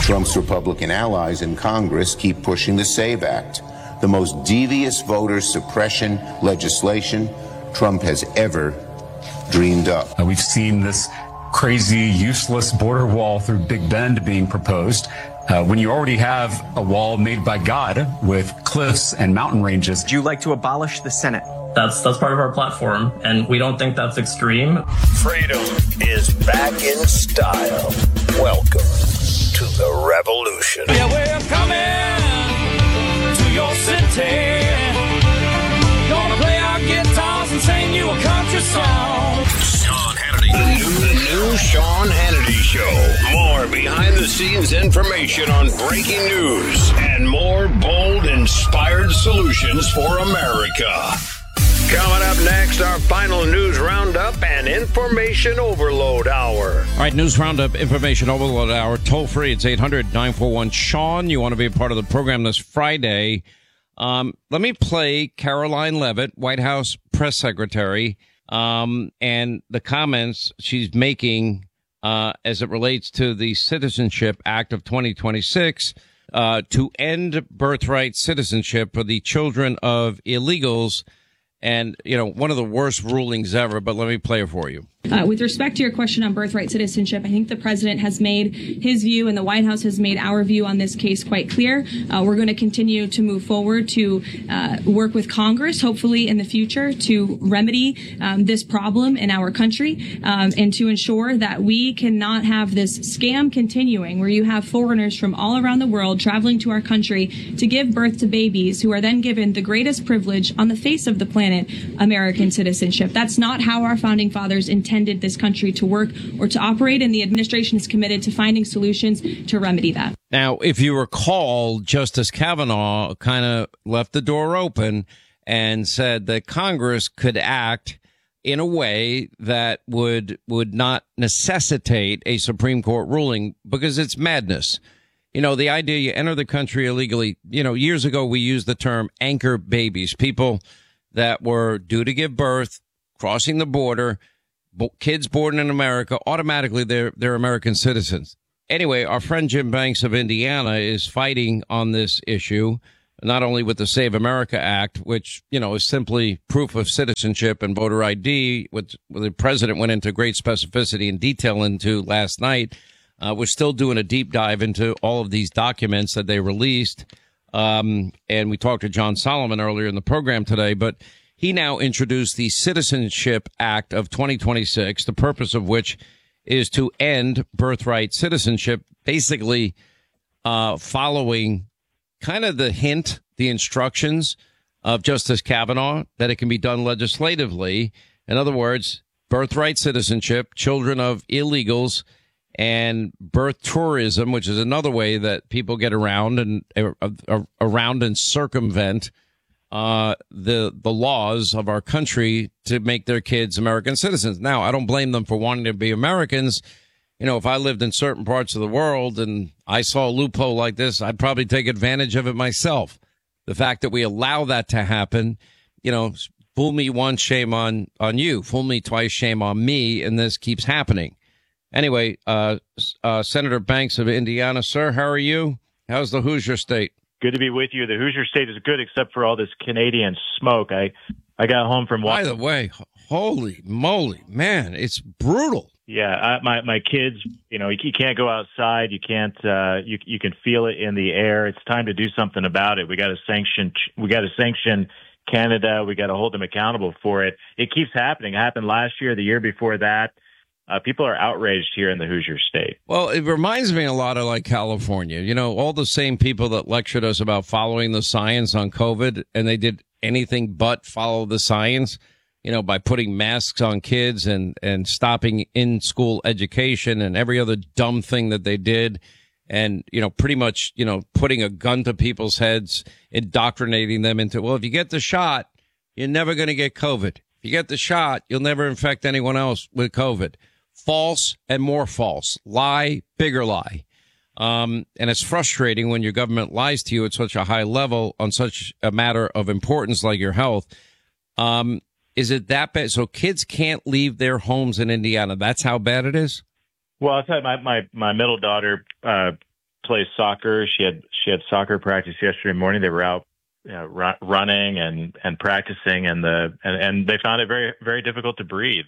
Trump's Republican allies in Congress keep pushing the SAVE Act, the most devious voter suppression legislation Trump has ever dreamed up. We've seen this crazy, useless border wall through Big Bend being proposed. When you already have a wall made by God with cliffs and mountain ranges. Would you like to abolish the Senate? That's part of our platform, and we don't think that's extreme. Freedom is back in style. Welcome to the revolution. Yeah, we're coming to your city. Gonna play our guitars and sing you a country song. Sean Hannity. The new Sean Hannity Show. More behind-the-scenes information on breaking news and more bold, inspired solutions for America. Coming up next, our final news roundup and information overload hour. All right, news roundup, information overload hour. Toll free, it's 800-941-SEAN. You want to be a part of the program this Friday. Let me play Caroline Leavitt, White House press secretary, and the comments she's making as it relates to the Citizenship Act of 2026 to end birthright citizenship for the children of illegals. And, you know, one of the worst rulings ever, but let me play it for you. With respect to your question on birthright citizenship, I think the president has made his view and the White House has made our view on this case quite clear. We're going to continue to move forward to work with Congress, hopefully in the future, to remedy this problem in our country and to ensure that we cannot have this scam continuing where you have foreigners from all around the world traveling to our country to give birth to babies who are then given the greatest privilege on the face of the planet, American citizenship. That's not how our founding fathers intended this country to work or to operate, and the administration is committed to finding solutions to remedy that. Now, if you recall, Justice Kavanaugh kind of left the door open and said that Congress could act in a way that would not necessitate a Supreme Court ruling because it's madness. You know, the idea you enter the country illegally, you know, years ago we used the term anchor babies, people that were due to give birth, crossing the border, kids born in America, automatically they're American citizens. Anyway, our friend Jim Banks of Indiana is fighting on this issue, not only with the Save America Act, which, you know, is simply proof of citizenship and voter ID, which the president went into great specificity and detail into last night. We're still doing a deep dive into all of these documents that they released. And we talked to John Solomon earlier in the program today, but he now introduced the Citizenship Act of 2026, the purpose of which is to end birthright citizenship, basically following kind of the hint, the instructions of Justice Kavanaugh, that it can be done legislatively. In other words, birthright citizenship, children of illegals, and birth tourism, which is another way that people get around and circumvent the laws of our country to make their kids American citizens. Now, I don't blame them for wanting to be Americans. You know, if I lived in certain parts of the world and I saw a loophole like this, I'd probably take advantage of it myself. The fact that we allow that to happen, you know, fool me once, shame on you. Fool me twice, shame on me. And this keeps happening. Anyway, Senator Banks of Indiana, sir, how are you? How's the Hoosier State? Good to be with you. The Hoosier State is good, except for all this Canadian smoke. I got home from. By the way, holy moly, man, it's brutal. Yeah, my kids. You know, you can't go outside. You can't. You can feel it in the air. It's time to do something about it. We got to sanction. Canada. We got to hold them accountable for it. It keeps happening. It happened last year, the year before that. People are outraged here in the Hoosier State. Well, it reminds me a lot of like California. You know, all the same people that lectured us about following the science on COVID, and they did anything but follow the science, you know, by putting masks on kids and stopping in-school education and every other dumb thing that they did. And, you know, pretty much, you know, putting a gun to people's heads, indoctrinating them into, well, if you get the shot, you're never going to get COVID. If you get the shot, you'll never infect anyone else with COVID. False and more false. Lie, bigger lie. And it's frustrating when your government lies to you at such a high level on such a matter of importance like your health. Is it that bad? So kids can't leave their homes in Indiana. That's how bad it is? Well, I'll tell you, my middle daughter plays soccer. She had soccer practice yesterday morning. They were out running and practicing, and they found it very, very difficult to breathe.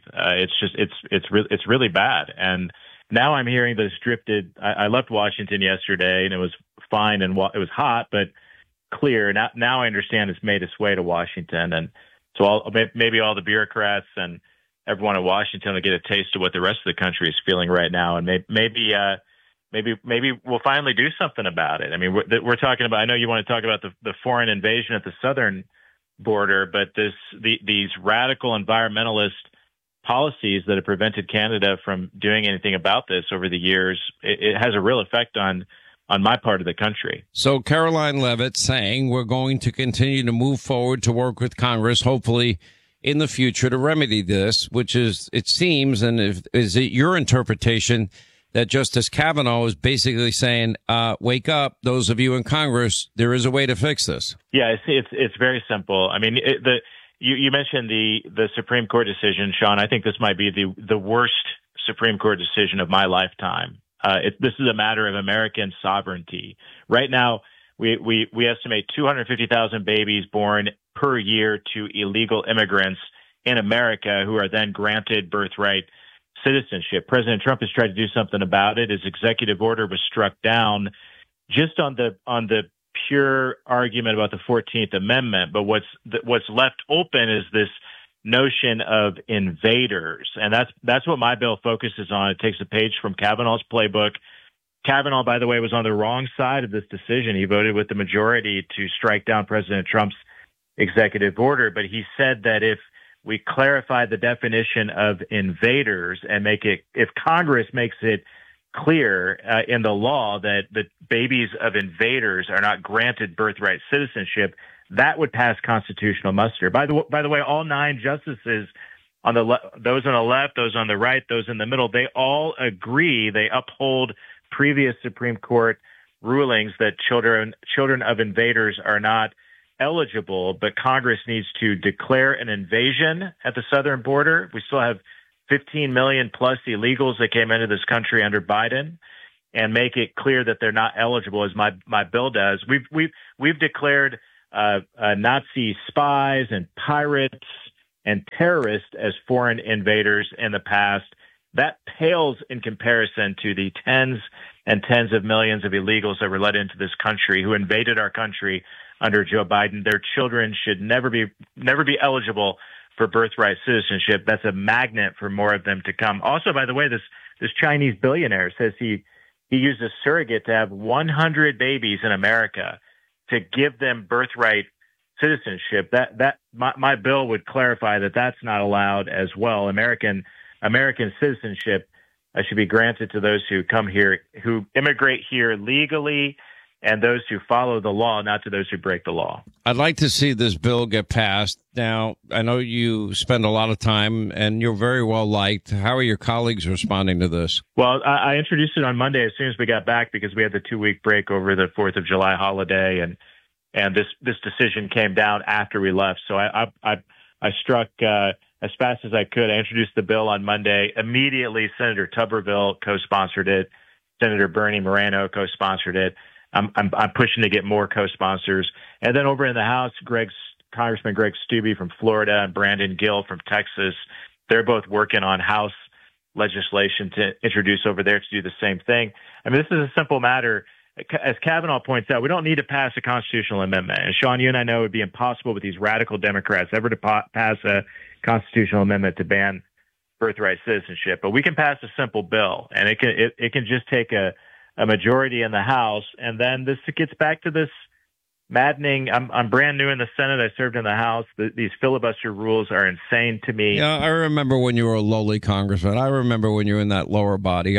It's really bad. And now I'm hearing that it's drifted. I left Washington yesterday, and it was fine, and it was hot, but clear. Now I understand it's made its way to Washington, and so maybe all the bureaucrats and everyone in Washington will get a taste of what the rest of the country is feeling right now, and maybe we'll finally do something about it. I mean, we're talking about. I know you want to talk about the foreign invasion at the southern border, but these radical environmentalist policies that have prevented Canada from doing anything about this over the years, it has a real effect on my part of the country. So Caroline Leavitt saying we're going to continue to move forward to work with Congress, hopefully in the future, to remedy this, which is, it seems, and is it your interpretation that Justice Kavanaugh is basically saying, wake up, those of you in Congress, there is a way to fix this? Yeah, it's very simple. I mean, you mentioned the Supreme Court decision, Sean. I think this might be the worst Supreme Court decision of my lifetime. This is a matter of American sovereignty. Right now, we estimate 250,000 babies born per year to illegal immigrants in America who are then granted birthright citizenship. President Trump has tried to do something about it. His executive order was struck down just on the pure argument about the 14th Amendment. But what's left open is this notion of invaders. And that's what my bill focuses on. It takes a page from Kavanaugh's playbook. Kavanaugh, by the way, was on the wrong side of this decision. He voted with the majority to strike down President Trump's executive order. But he said that if we clarify the definition of invaders and if Congress makes it clear in the law that the babies of invaders are not granted birthright citizenship, that would pass constitutional muster. By the way, all 9 justices those on the left, those on the right, those in the middle, they all agree. They uphold previous Supreme Court rulings that children of invaders are not eligible, but Congress needs to declare an invasion at the southern border. We still have 15 million plus illegals that came into this country under Biden, and make it clear that they're not eligible, as my bill does. We've declared Nazi spies and pirates and terrorists as foreign invaders in the past. That pales in comparison to the tens and tens of millions of illegals that were let into this country who invaded our country under Joe Biden. Their children should never be eligible for birthright citizenship. That's a magnet for more of them to come. Also, by the way, this Chinese billionaire says he used a surrogate to have 100 babies in America to give them birthright citizenship. My bill would clarify that that's not allowed as well. American citizenship should be granted to those who come here, who immigrate here legally, and those who follow the law, not to those who break the law. I'd like to see this bill get passed. Now, I know you spend a lot of time, and you're very well liked. How are your colleagues responding to this? Well, I introduced it on Monday as soon as we got back, because we had the 2-week break over the 4th of July holiday, and this decision came down after we left. So I struck as fast as I could. I introduced the bill on Monday. Immediately, Senator Tuberville co-sponsored it. Senator Bernie Moreno co-sponsored it. I'm pushing to get more co-sponsors. And then over in the House, Congressman Greg Steube from Florida and Brandon Gill from Texas, they're both working on House legislation to introduce over there to do the same thing. I mean, this is a simple matter. As Kavanaugh points out, we don't need to pass a constitutional amendment. And Sean, you and I know it would be impossible with these radical Democrats ever to pass a constitutional amendment to ban birthright citizenship. But we can pass a simple bill, and it can just take a majority in the House, and then this gets back to this maddening. I'm brand new in the Senate. I served in the House. These filibuster rules are insane to me. Yeah, I remember when you were a lowly congressman. I remember when you were in that lower body.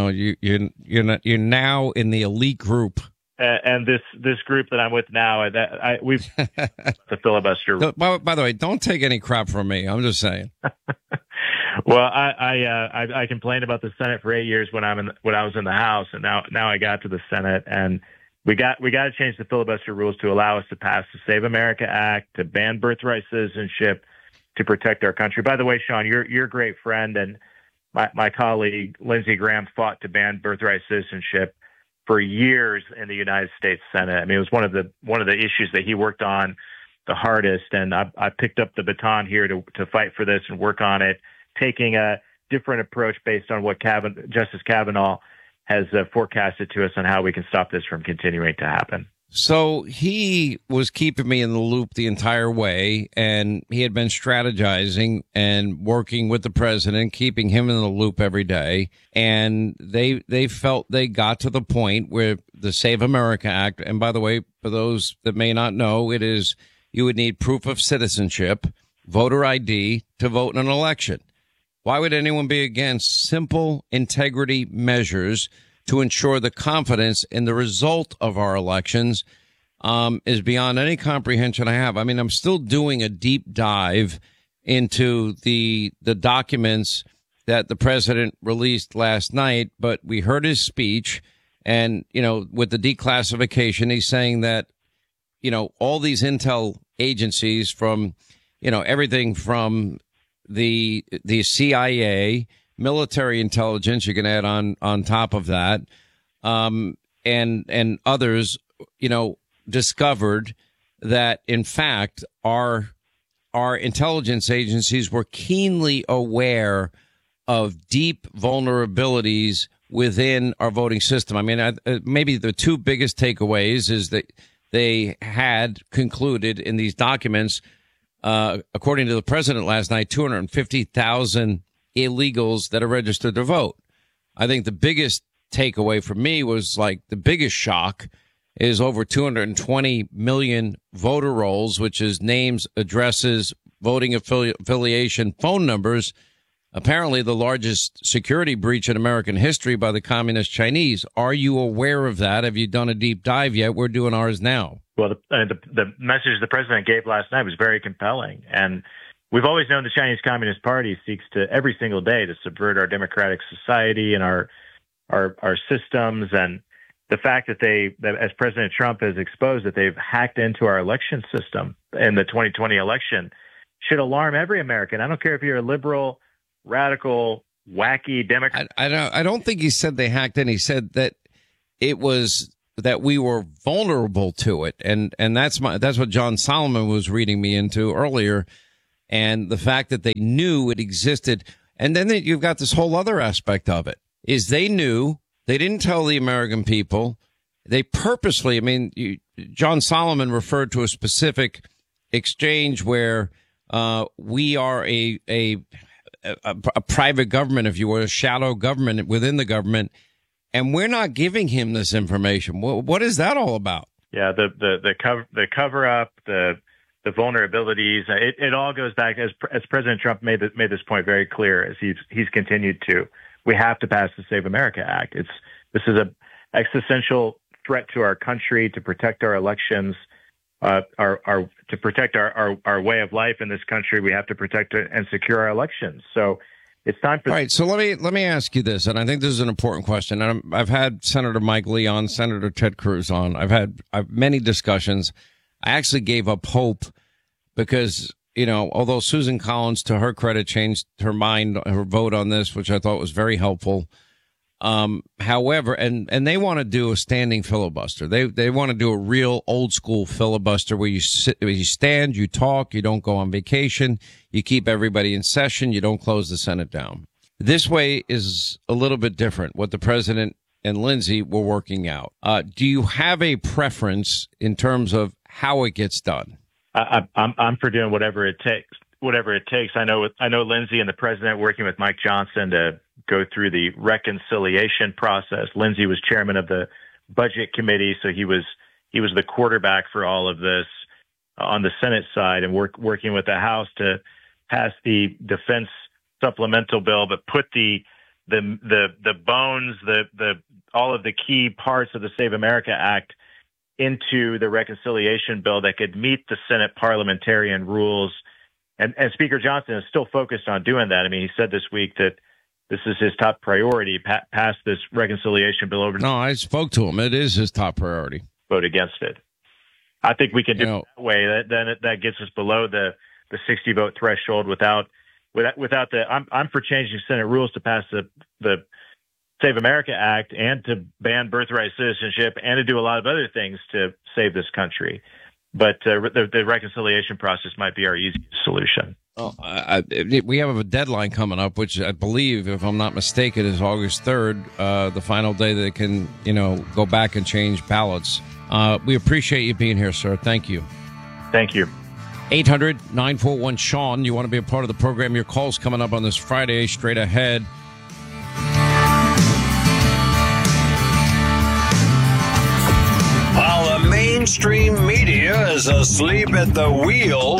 You're now in the elite group. And this group that I'm with now, we've the filibuster. By the way, don't take any crap from me. I'm just saying. Well, I complained about the Senate for 8 years when I was in the House, and now I got to the Senate, and we got to change the filibuster rules to allow us to pass the Save America Act, to ban birthright citizenship, to protect our country. By the way, Sean, you're a great friend, and my colleague Lindsey Graham fought to ban birthright citizenship for years in the United States Senate. I mean, it was one of the issues that he worked on the hardest, and I picked up the baton here to fight for this and work on it, taking a different approach based on what Justice Kavanaugh has forecasted to us on how we can stop this from continuing to happen. So he was keeping me in the loop the entire way, and he had been strategizing and working with the president, keeping him in the loop every day. And they felt they got to the point where the Save America Act, and by the way, for those that may not know, it is you would need proof of citizenship, voter ID to vote in an election. Why would anyone be against simple integrity measures to ensure the confidence in the result of our elections is beyond any comprehension I have. I mean, I'm still doing a deep dive into the documents that the president released last night, but we heard his speech, and, you know, with the declassification, he's saying that, you know, all these intel agencies from, you know, everything from the CIA, military intelligence, you can add on top of that, and others, you know, discovered that, in fact, our intelligence agencies were keenly aware of deep vulnerabilities within our voting system. I mean, maybe the two biggest takeaways is that they had concluded in these documents, according to the president last night, 250,000 illegals that are registered to vote. I think the biggest takeaway for me was, like, the biggest shock is over 220 million voter rolls, which is names, addresses, voting affiliation, phone numbers. Apparently the largest security breach in American history by the communist Chinese. Are you aware of that? Have you done a deep dive yet? We're doing ours now. Well, the message the president gave last night was very compelling. And we've always known the Chinese Communist Party seeks to every single day to subvert our democratic society and our systems. And the fact that as President Trump has exposed, that they've hacked into our election system in the 2020 election should alarm every American. I don't care if you're a liberal, radical, wacky Democrat. I don't think he said they hacked in. He said that it was that we were vulnerable to it. And that's what John Solomon was reading me into earlier. And the fact that they knew it existed. And then you've got this whole other aspect of it is they knew. They didn't tell the American people. They purposely, I mean, John Solomon referred to a specific exchange where we are a private government, if you were, a shadow government within the government, and we're not giving him this information. What is that all about? Yeah, the cover up, the vulnerabilities. It all goes back as President Trump made this point very clear as he's continued to. We have to pass the Save America Act. This is an existential threat to our country, to protect our elections, to protect our way of life in this country. We have to protect and secure our elections. So it's time for. All right. So let me ask you this, and I think this is an important question. And I've had Senator Mike Lee on, Senator Ted Cruz on. I've many discussions. I actually gave up hope because, you know, although Susan Collins, to her credit, changed her mind, her vote on this, which I thought was very helpful. However, and they want to do a standing filibuster. They want to do a real old school filibuster where you stand, you talk, you don't go on vacation, you keep everybody in session, you don't close the Senate down. This way is a little bit different, what the president and Lindsey were working out. Do you have a preference in terms of how it gets done? I'm for doing whatever it takes. I know Lindsey and the president working with Mike Johnson to go through the reconciliation process. Lindsey was chairman of the budget committee, so he was the quarterback for all of this on the Senate side, and working with the House to pass the defense supplemental bill, but put the bones, all of the key parts of the Save America Act into the reconciliation bill that could meet the Senate parliamentarian rules. And Speaker Johnson is still focused on doing that. I mean, he said this week that this is his top priority, pass this reconciliation bill over. No, I spoke to him. It is his top priority. Vote against it. I think we can do it that way. That gets us below the 60 vote threshold without the. I'm for changing Senate rules to pass the Save America Act and to ban birthright citizenship and to do a lot of other things to save this country. But the reconciliation process might be our easiest solution. We have a deadline coming up, which I believe, if I'm not mistaken, is August 3rd, the final day that they can, go back and change ballots. We appreciate you being here, sir. Thank you. Thank you. 800-941-SEAN. You want to be a part of the program. Your call's coming up on this Friday, straight ahead. While the mainstream media is asleep at the wheel,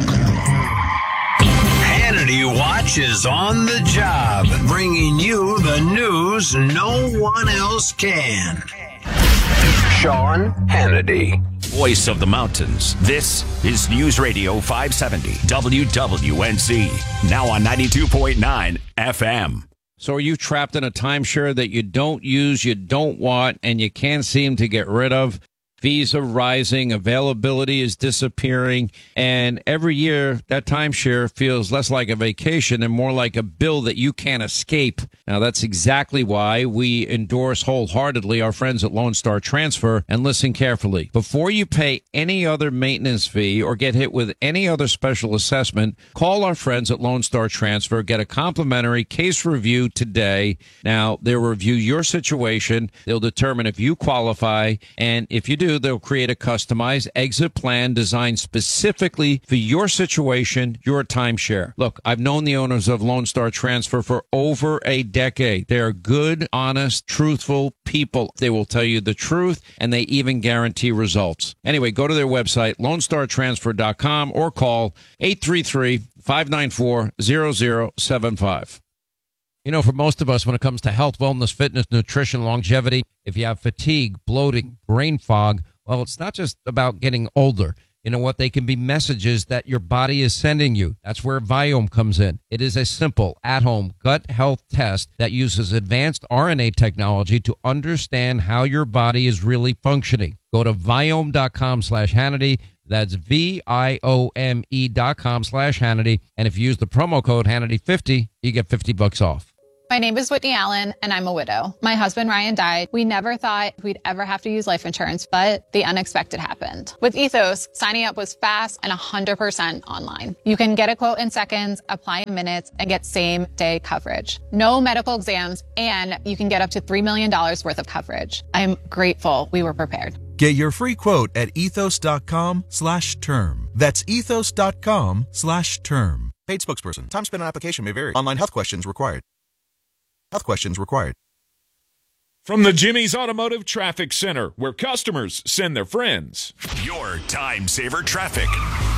Hannity Watch is on the job, bringing you the news no one else can. Sean Hannity. Voice of the mountains. This is News Radio 570 WWNC. Now on 92.9 FM. So are you trapped in a timeshare that you don't use, you don't want, and you can't seem to get rid of? Fees are rising, availability is disappearing, and every year that timeshare feels less like a vacation and more like a bill that you can't escape. Now, that's exactly why we endorse wholeheartedly our friends at Lone Star Transfer, and listen carefully. Before you pay any other maintenance fee or get hit with any other special assessment, call our friends at Lone Star Transfer, get a complimentary case review today. Now, they'll review your situation, they'll determine if you qualify, and if you do, they'll create a customized exit plan designed specifically for your situation, your timeshare. Look, I've known the owners of Lone Star Transfer for over a decade. They are good, honest, truthful people. They will tell you the truth, and they even guarantee results. Anyway, go to their website, LoneStarTransfer.com, or call 833-594-0075. For most of us, when it comes to health, wellness, fitness, nutrition, longevity, if you have fatigue, bloating, brain fog, well, it's not just about getting older. You know what? They can be messages that your body is sending you. That's where Viome comes in. It is a simple, at-home gut health test that uses advanced RNA technology to understand how your body is really functioning. Go to Viome.com/Hannity. That's VIOME.com/Hannity. And if you use the promo code Hannity50, you get $50 off. My name is Whitney Allen, and I'm a widow. My husband, Ryan, died. We never thought we'd ever have to use life insurance, but the unexpected happened. With Ethos, signing up was fast and 100% online. You can get a quote in seconds, apply in minutes, and get same-day coverage. No medical exams, and you can get up to $3 million worth of coverage. I'm grateful we were prepared. Get your free quote at ethos.com/term. That's ethos.com/term. Paid spokesperson. Time spent on application may vary. Online health questions required. From the Jimmy's Automotive Traffic Center, where customers send their friends. Your time saver traffic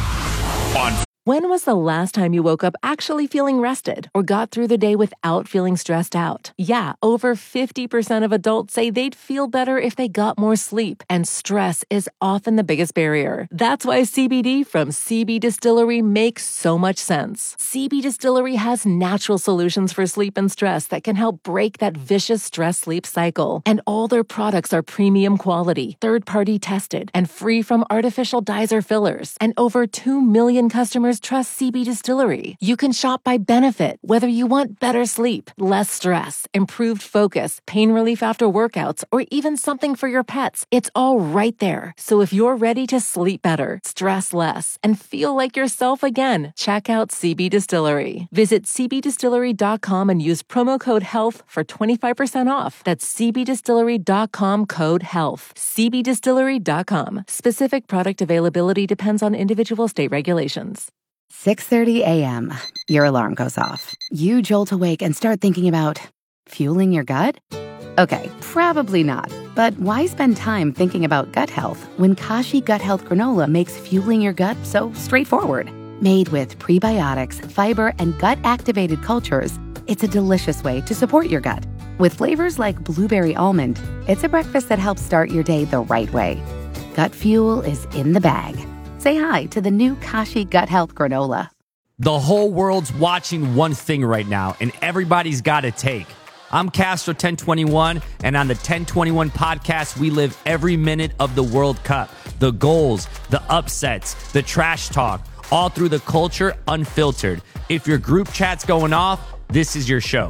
on. When was the last time you woke up actually feeling rested or got through the day without feeling stressed out? Yeah, over 50% of adults say they'd feel better if they got more sleep, and stress is often the biggest barrier. That's why CBD from CB Distillery makes so much sense. CB Distillery has natural solutions for sleep and stress that can help break that vicious stress-sleep cycle. And all their products are premium quality, third-party tested, and free from artificial dyes or fillers. And over 2 million customers trust CB Distillery. You can shop by benefit, whether you want better sleep, less stress, improved focus, pain relief after workouts, or even something for your pets. It's all right there. So if you're ready to sleep better, stress less, and feel like yourself again, check out CB Distillery. Visit cbdistillery.com and use promo code HEALTH for 25% off. That's cbdistillery.com, code HEALTH. cbdistillery.com. Specific product availability depends on individual state regulations. 6:30 a.m. Your alarm goes off. You jolt awake and start thinking about fueling your gut? Okay, probably not. But why spend time thinking about gut health when Kashi Gut Health Granola makes fueling your gut so straightforward? Made with prebiotics, fiber, and gut-activated cultures, it's a delicious way to support your gut. With flavors like blueberry almond, it's a breakfast that helps start your day the right way. Gut fuel is in the bag. Say hi to the new Kashi Gut Health Granola. The whole world's watching one thing right now, and everybody's got a take. I'm Castro 1021, and on the 1021 podcast, we live every minute of the World Cup. The goals, the upsets, the trash talk, all through the culture unfiltered. If your group chat's going off, this is your show.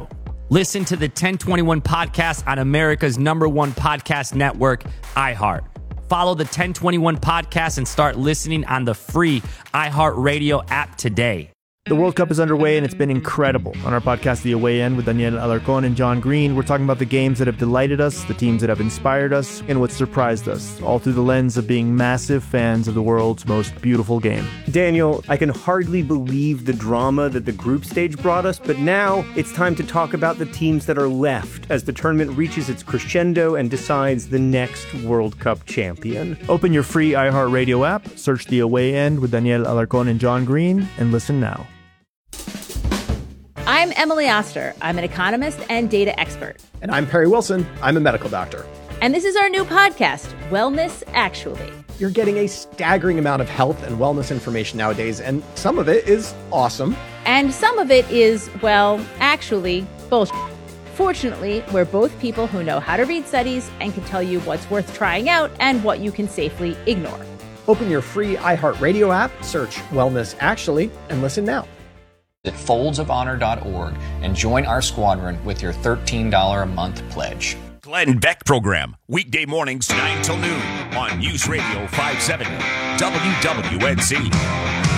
Listen to the 1021 podcast on America's #1 podcast network, iHeart. Follow the 1021 podcast and start listening on the free iHeartRadio app today. The World Cup is underway, and it's been incredible. On our podcast, The Away End, with Daniel Alarcón and John Green, we're talking about the games that have delighted us, the teams that have inspired us, and what surprised us, all through the lens of being massive fans of the world's most beautiful game. Daniel, I can hardly believe the drama that the group stage brought us, but now it's time to talk about the teams that are left as the tournament reaches its crescendo and decides the next World Cup champion. Open your free iHeartRadio app, search The Away End with Daniel Alarcón and John Green, and listen now. I'm Emily Oster. I'm an economist and data expert. And I'm Perry Wilson. I'm a medical doctor. And this is our new podcast, Wellness Actually. You're getting a staggering amount of health and wellness information nowadays, and some of it is awesome. And some of it is, well, actually, bullshit. Fortunately, we're both people who know how to read studies and can tell you what's worth trying out and what you can safely ignore. Open your free iHeartRadio app, search Wellness Actually, and listen now. At foldsofhonor.org and join our squadron with your $13 a month pledge. Glenn Beck Program, weekday mornings 9 till noon on News Radio 570 WWNC.